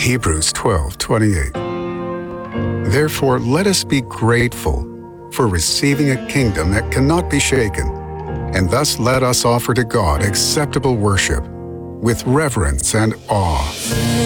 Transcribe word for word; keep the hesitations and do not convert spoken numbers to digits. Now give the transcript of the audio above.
Hebrews twelve twenty-eight. Therefore, let us be grateful for receiving a kingdom that cannot be shaken, and thus let us offer to God acceptable worship with reverence and awe.